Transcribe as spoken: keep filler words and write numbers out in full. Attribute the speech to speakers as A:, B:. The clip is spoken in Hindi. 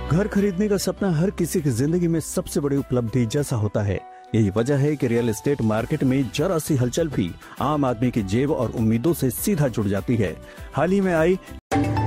A: घर खरीदने का सपना हर किसी की जिंदगी में सबसे बड़ी उपलब्धि जैसा होता है। यही वजह है कि रियल एस्टेट मार्केट में जरा सी हलचल भी आम आदमी की जेब और उम्मीदों से सीधा जुड़ जाती है। हाल ही में आई